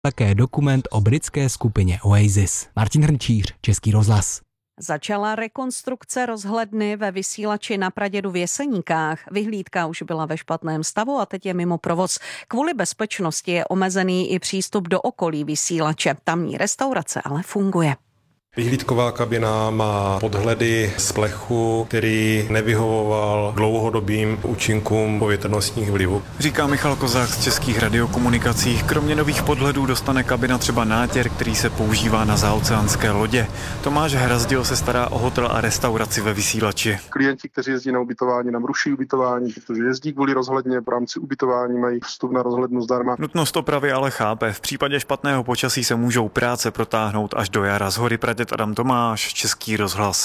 také dokument o britské skupině Oasis. Martin Hrnčíř, Český rozhlas. Začala rekonstrukce rozhledny ve vysílači na Pradědu v Jeseníkách. Vyhlídka už byla ve špatném stavu a teď je mimo provoz. Kvůli bezpečnosti je omezený i přístup do okolí vysílače. Tamní restaurace ale funguje. Vyhlídková kabina má podhledy z plechu, který nevyhovoval dlouhodobým účinkům povětrnostních vlivů. Říká Michal Kozák z Českých radiokomunikací. Kromě nových podhledů dostane kabina třeba nátěr, který se používá na zaoceánské lodě. Tomáš Hrazdil se stará o hotel a restauraci ve vysílači. Klienti, kteří jezdí na ubytování, nám ruší ubytování, protože jezdí kvůli rozhledně, v rámci ubytování mají vstup na rozhlednu zdarma. Nutnost opravy ale chápe. V případě špatného počasí se můžou práce protáhnout až do jara. Z Hory Praděd Adam Tomáš, Český rozhlas.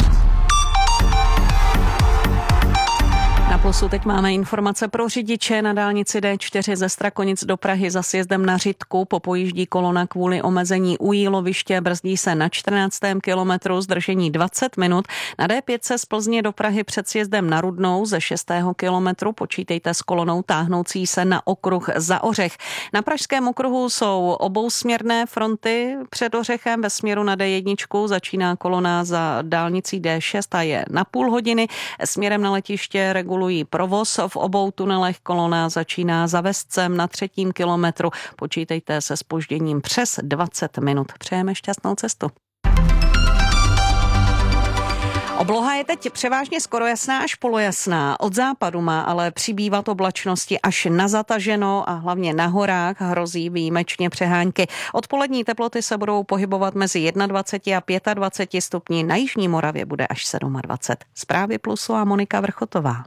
Na Plusu teď máme informace pro řidiče. Na dálnici D4 ze Strakonic do Prahy za sjezdem na Řitku popojíždí kolona kvůli omezení u Jíloviště, brzdí se na 14. kilometru, zdržení 20 minut. Na D5 se z Plzně do Prahy před sjezdem na Rudnou ze 6. kilometru počítejte s kolonou táhnoucí se na okruh za Ořech. Na pražském okruhu jsou obousměrné fronty. Před Ořechem ve směru na D1 začíná kolona za dálnicí D6 a je na půl hodiny. Směrem na letiště regulují provoz v obou tunelech. Kolona začíná za Vescem na 3. kilometru. Počítejte se zpožděním přes 20 minut. Přejeme šťastnou cestu. Obloha je teď převážně skoro jasná až polojasná. Od západu má ale přibývat oblačnosti až na zataženo a hlavně na horách hrozí výjimečně přehánky. Odpolední teploty se budou pohybovat mezi 21 a 25 stupni. Na jižní Moravě bude až 27. Zprávy Plusu a Monika Vrchotová.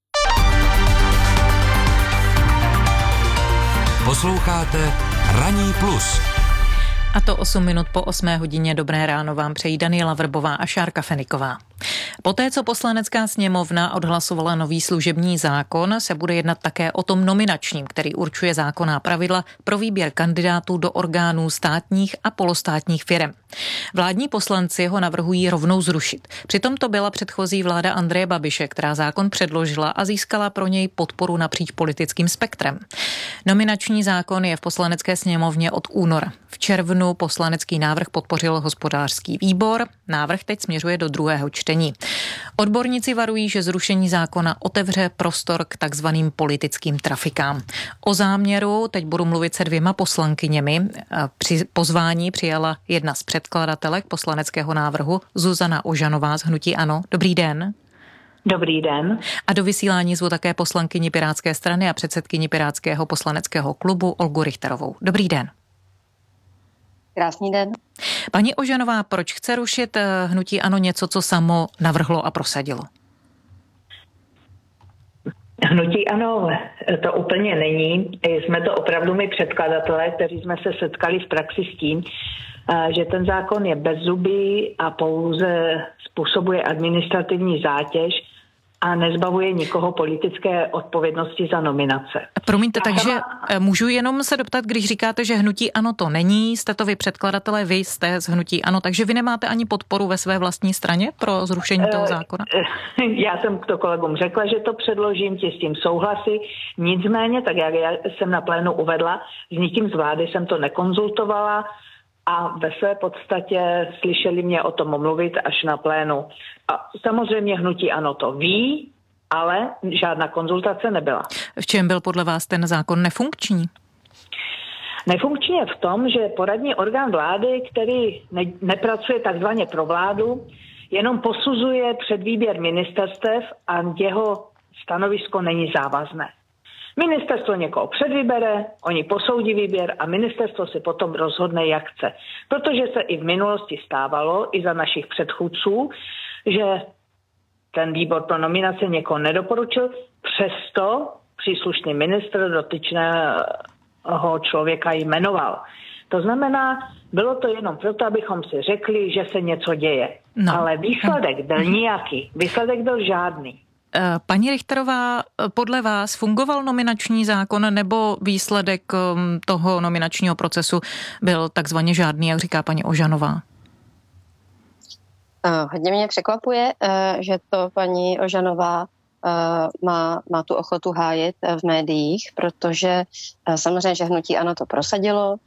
Posloucháte Ranní plus. A to 8 minut po 8 hodině. Dobré ráno vám přejí Daniela Vrbová a Šárka Feniková. Poté, co Poslanecká sněmovna odhlasovala nový služební zákon, se bude jednat také o tom nominačním, který určuje zákonná pravidla pro výběr kandidátů do orgánů státních a polostátních firem. Vládní poslanci ho navrhují rovnou zrušit. Přitom to byla předchozí vláda Andreje Babiše, která zákon předložila a získala pro něj podporu napříč politickým spektrem. Nominační zákon je v Poslanecké sněmovně od února. V červnu poslanecký návrh podpořil hospodářský výbor. Návrh teď směřuje do druhého čtení. Odborníci varují, že zrušení zákona otevře prostor k takzvaným politickým trafikám. O záměru teď budu mluvit se 2 poslankyněmi. Při pozvání přijala jedna z předkladatelek poslaneckého návrhu, Zuzana Ožanová z hnutí ANO. Dobrý den. Dobrý den. A do vysílání zvu také poslankyni Pirátské strany a předsedkyni Pirátského poslaneckého klubu Olgu Richterovou. Dobrý den. Krásný den. Paní Ožanová, proč chce rušit hnutí ANO něco, co samo navrhlo a prosadilo? Hnutí ANO to úplně není. Jsme to opravdu my předkladatelé, kteří jsme se setkali v praxi s tím, že ten zákon je bezzubý a pouze způsobuje administrativní zátěž a nezbavuje nikoho politické odpovědnosti za nominace. Promiňte, takže můžu jenom se doptat, když říkáte, že hnutí ANO to není, jste to vy předkladatelé, vy jste z hnutí ANO, takže vy nemáte ani podporu ve své vlastní straně pro zrušení toho zákona? Já jsem to kolegům řekla, že to předložím, ti s tím souhlasí, nicméně, tak jak já jsem na plénu uvedla, s nikým z vlády jsem to nekonzultovala, a ve své podstatě slyšeli mě o tom mluvit až na plénu. A samozřejmě hnutí ANO to ví, ale žádná konzultace nebyla. V čem byl podle vás ten zákon nefunkční? Nefunkční je v tom, že poradní orgán vlády, který nepracuje takzvaně pro vládu, jenom posuzuje předvýběr ministerstev a jeho stanovisko není závazné. Ministerstvo někoho předvybere, oni posoudí výběr a ministerstvo si potom rozhodne, jak chce. Protože se i v minulosti stávalo, i za našich předchůdců, že ten výbor pro nominace někoho nedoporučil, přesto příslušný ministr dotyčného člověka jmenoval. To znamená, bylo to jenom proto, abychom si řekli, že se něco děje. No. Ale výsledek byl nijaký, výsledek byl žádný. Paní Richterová, podle vás fungoval nominační zákon nebo výsledek toho nominačního procesu byl takzvaně žádný, jak říká paní Ožanová? Hodně mě překvapuje, že to paní Ožanová má tu ochotu hájit v médiích, protože samozřejmě, že hnutí ANO to prosadilo,